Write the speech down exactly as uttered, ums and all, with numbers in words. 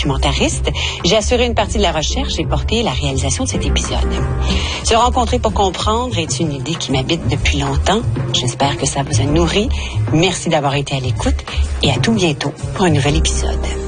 documentariste. J'ai assuré une partie de la recherche et porté la réalisation de cet épisode. Se rencontrer pour comprendre est une idée qui m'habite depuis longtemps. J'espère que ça vous a nourri. Merci d'avoir été à l'écoute et à tout bientôt pour un nouvel épisode.